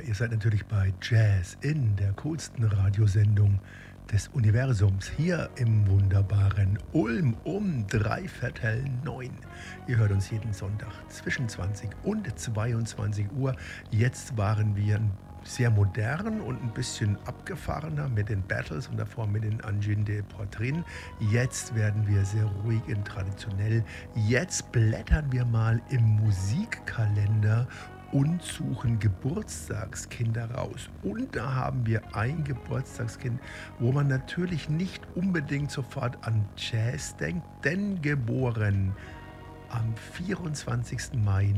ihr seid natürlich bei Jazz in der coolsten Radiosendung des Universums, hier im wunderbaren Ulm um 9:15. Ihr hört uns jeden Sonntag zwischen 20 und 22 Uhr. Jetzt waren wir sehr modern und ein bisschen abgefahrener mit den Battles und davor mit den Anjin de Portrin. Jetzt werden wir sehr ruhig und traditionell. Jetzt blättern wir mal im Musikkalender und suchen Geburtstagskinder raus. Und da haben wir ein Geburtstagskind, wo man natürlich nicht unbedingt sofort an Jazz denkt, denn geboren am 24. Mai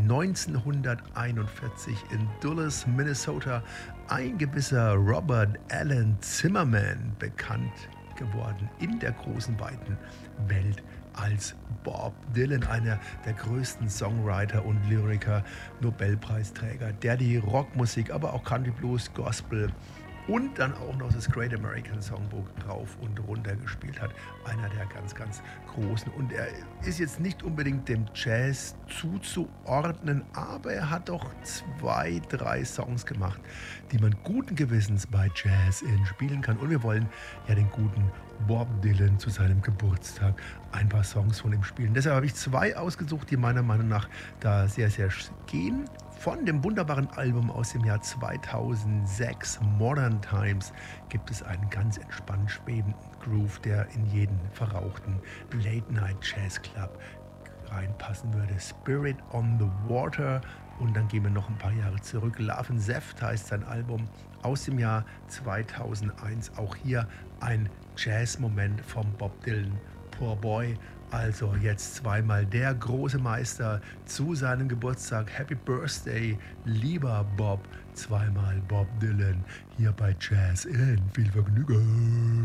1941 in Dulles, Minnesota, ein gewisser Robert Allen Zimmerman, bekannt geworden in der großen, weiten Welt als Bob Dylan, einer der größten Songwriter und Lyriker, Nobelpreisträger, der die Rockmusik, aber auch Country Blues, Gospel und dann auch noch das Great American Songbook rauf und runter gespielt hat. Einer der ganz, ganz großen. Und er ist jetzt nicht unbedingt dem Jazz zuzuordnen, aber er hat doch 2, 3 Songs gemacht, die man guten Gewissens bei Jazz spielen kann. Und wir wollen ja den guten Bob Dylan zu seinem Geburtstag ein paar Songs von ihm spielen. Deshalb habe ich 2 ausgesucht, die meiner Meinung nach da sehr, sehr gehen. Von dem wunderbaren Album aus dem Jahr 2006, Modern Times, gibt es einen ganz entspannt schwebenden Groove, der in jeden verrauchten Late-Night-Jazz-Club reinpassen würde. Spirit on the Water. Und dann gehen wir noch ein paar Jahre zurück. Love and Zest heißt sein Album aus dem Jahr 2001. Auch hier ein Jazz-Moment vom Bob Dylan. Poor Boy. Also jetzt zweimal der große Meister zu seinem Geburtstag. Happy Birthday, lieber Bob. Zweimal Bob Dylan hier bei Jazz in. Viel Vergnügen.